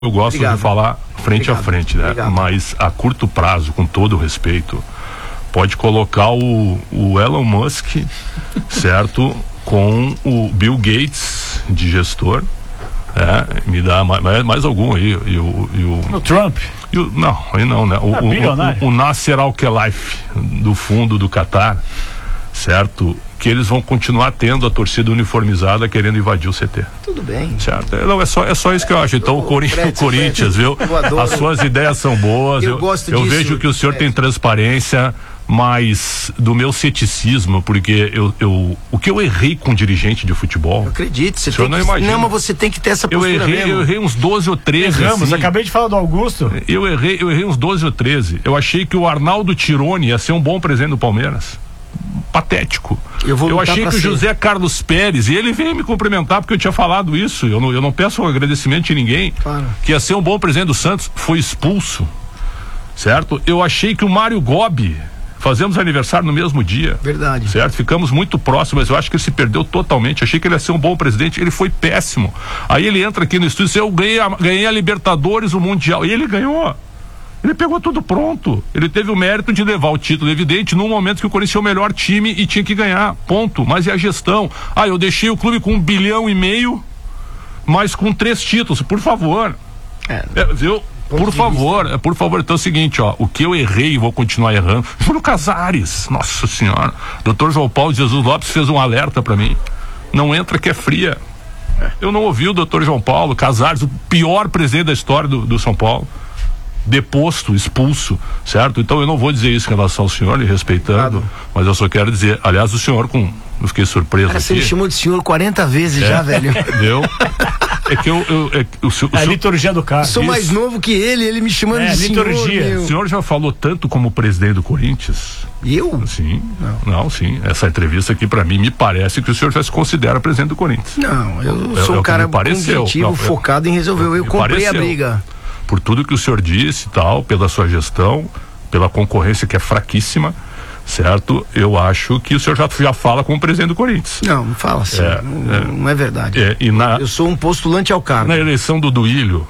Eu gosto de falar frente a frente, né? Mas a curto prazo, com todo o respeito, pode colocar o Elon Musk, certo? Com o Bill Gates de gestor. Me dá mais algum aí. O Trump? Não, aí não, né? O Nasser Al-Khelaifi, do fundo do Qatar, certo? Que eles vão continuar tendo a torcida uniformizada querendo invadir o CT. Tudo bem. Certo. Não, é só isso que eu acho. Então o Corinthians, viu? As suas ideias são boas. Eu vejo que o senhor tem transparência, mas do meu ceticismo, porque o que eu errei com dirigente de futebol. Eu acredito, você tem não imagina. Não, mas você tem que ter essa postura eu errei uns 12 ou 13. Erramos, acabei de falar do Augusto. Eu errei uns 12 ou 13. Eu achei que o Arnaldo Tironi ia ser um bom presidente do Palmeiras. Patético. Eu achei que o José Carlos Pérez, e ele veio me cumprimentar porque eu tinha falado isso, eu não peço agradecimento de ninguém, que ia ser um bom presidente do Santos, foi expulso, certo? Eu achei que o Mário Gobi, fazemos aniversário no mesmo dia. Verdade. Certo? Ficamos muito próximos, mas eu acho que ele se perdeu totalmente. Achei que ele ia ser um bom presidente, ele foi péssimo. Aí ele entra aqui no estúdio, eu ganhei a Libertadores, o Mundial, e ele ganhou. Ele pegou tudo pronto. Ele teve o mérito de levar o título, evidente, num momento que o Corinthians tinha o melhor time e tinha que ganhar. Ponto. Mas e a gestão? Eu deixei o clube com 1,5 bilhão, mas com 3 títulos. Por favor. Viu? Por favor. Então é o seguinte, o que eu errei e vou continuar errando foi no Casares. Nossa Senhora. Dr. João Paulo de Jesus Lopes fez um alerta pra mim. Não entra que é fria. Eu não ouvi o Dr. João Paulo Casares, o pior presidente da história do São Paulo. Deposto, expulso, certo? Então eu não vou dizer isso em relação ao senhor, lhe respeitando, mas eu só quero dizer, aliás, o senhor eu fiquei surpreso. Cara, você me chamou de senhor 40 vezes já, velho. Entendeu? É que a liturgia do cara. Sou mais novo que ele me chamando de liturgia. Senhor. O senhor já falou tanto como presidente do Corinthians? Eu? Sim. Não, sim. Essa entrevista aqui, pra mim, me parece que o senhor já se considera presidente do Corinthians. Não, eu sou um cara objetivo, focado em resolver. Eu comprei a briga. Por tudo que o senhor disse e tal, pela sua gestão, pela concorrência que é fraquíssima, certo? Eu acho que o senhor já fala como presidente do Corinthians. Não fala assim, não é verdade. Eu sou um postulante ao cargo. Na eleição do Duílio,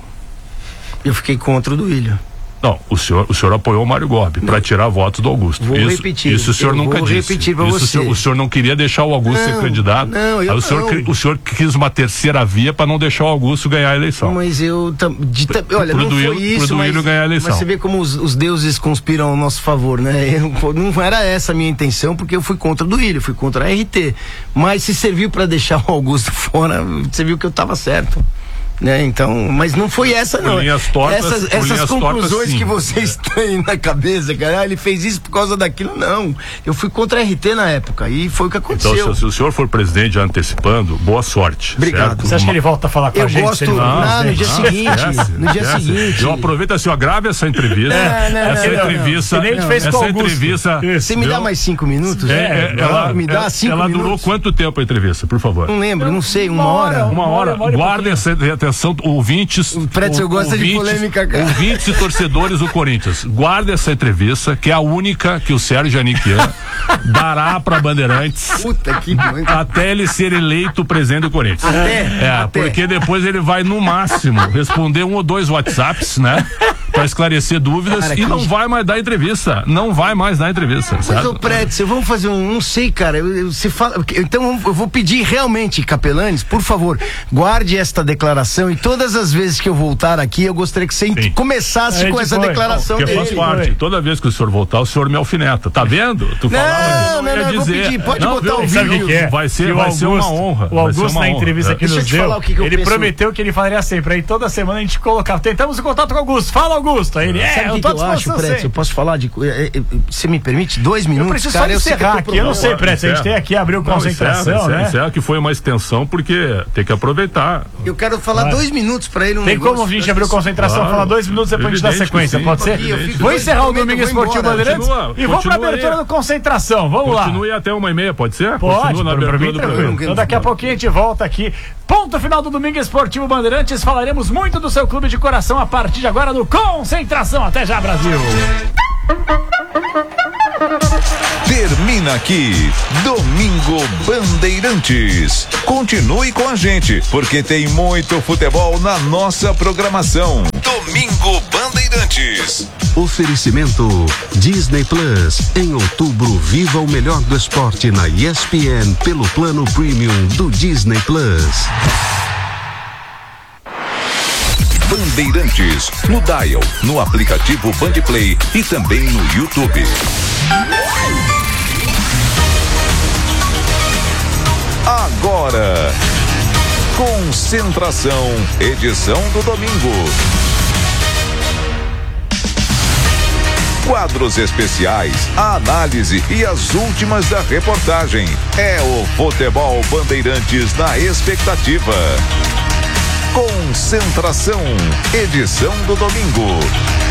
eu fiquei contra o Duílio. Não, o senhor apoiou o Mário Gobi para tirar votos do Augusto. Vou repetir. Isso o senhor nunca disse. Vou repetir para você. O senhor não queria deixar o Augusto ser candidato. Não, o senhor quis uma terceira via para não deixar o Augusto ganhar a eleição. Mas olha, não foi isso, mas ganhar a eleição. Mas você vê como os deuses conspiram ao nosso favor, né? Não era essa a minha intenção, porque eu fui contra o Duílio, fui contra a RT. Mas se serviu para deixar o Augusto fora, você viu que eu estava certo. Né? Então, mas não foi essa não. Essas conclusões que vocês têm na cabeça, cara, ele fez isso por causa daquilo, não. Eu fui contra a RT na época e foi o que aconteceu. Então, se o senhor for presidente já antecipando, boa sorte. Obrigado. Certo? Você acha que ele volta a falar com a gente? No dia seguinte. No dia seguinte. Eu aproveito assim, grave essa entrevista. Essa entrevista. Você me dá mais 5 minutos? Me dá 5 minutos. Ela durou quanto tempo a entrevista, por favor? Não lembro, não sei, uma hora. Guardem essa atenção, ouvintes. O Prédio gosta de polêmica, cara. Ouvintes e torcedores do Corinthians. Guarda essa entrevista, que é a única que o Sérgio Aniquian dará para Bandeirantes. Puta que até ele ser eleito presidente do Corinthians. Até. Porque depois ele vai, no máximo, responder 1 ou 2 WhatsApps, né? Para esclarecer dúvidas, cara, e não vai mais dar entrevista. Não vai mais dar entrevista. Mas o Prédio, vamos fazer não sei, cara. Então eu vou pedir realmente, Capelanes, por favor, guarde esta declaração e todas as vezes que eu voltar aqui, eu gostaria que você começasse com essa declaração dele. Porque faz parte. Toda vez que o senhor voltar, o senhor me alfineta. Tá vendo? Tu falava não, eu vou pedir. Pode botar o vídeo. Vai ser uma honra. O Augusto, na entrevista que nos deu, ele prometeu que ele faria sempre. Aí toda semana a gente colocava. Tentamos o contato com o Augusto. Fala, Augusto. Aí ele, sabe o que eu acho, Prédio? Eu posso falar de... Você me permite 2 minutos? Eu preciso só encerrar aqui. Eu não sei, Prédio. A gente tem aqui, abriu concentração, né? Encerra que foi uma extensão, porque tem que aproveitar. Eu quero falar 2 minutos pra ele. Tem como a gente abrir concentração, falar 2 minutos depois a gente dá sequência, pode ser? Vou encerrar o Domingo Esportivo Bandeirantes e vou pra abertura do Concentração. Vamos lá. Continue até 1h30, pode ser? Pode, pra mim tranquilo. Então daqui a pouquinho a gente volta aqui. Ponto final do Domingo Esportivo Bandeirantes. Falaremos muito do seu clube de coração a partir de agora no Concentração. Até já, Brasil! Termina aqui, Domingo Bandeirantes. Continue com a gente, porque tem muito futebol na nossa programação. Domingo Bandeirantes. Oferecimento Disney Plus. Em outubro, viva o melhor do esporte na ESPN pelo plano premium do Disney Plus. Bandeirantes, no Dial, no aplicativo Bandplay e também no YouTube. Agora, Concentração, edição do domingo. Quadros especiais, a análise e as últimas da reportagem. É o Futebol Bandeirantes na expectativa. Concentração, edição do domingo.